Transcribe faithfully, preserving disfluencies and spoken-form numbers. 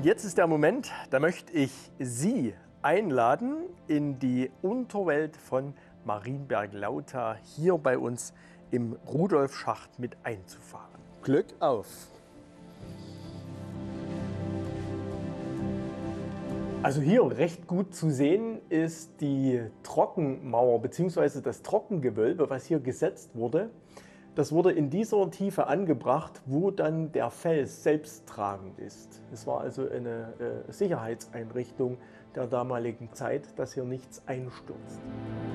Und jetzt ist der Moment, da möchte ich Sie einladen, in die Unterwelt von Marienberg-Lauter hier bei uns im Rudolfschacht mit einzufahren. Glück auf! Also hier recht gut zu sehen ist die Trockenmauer bzw. das Trockengewölbe, was hier gesetzt wurde. Das wurde in dieser Tiefe angebracht, wo dann der Fels selbst tragend ist. Es war also eine äh, Sicherheitseinrichtung der damaligen Zeit, dass hier nichts einstürzt.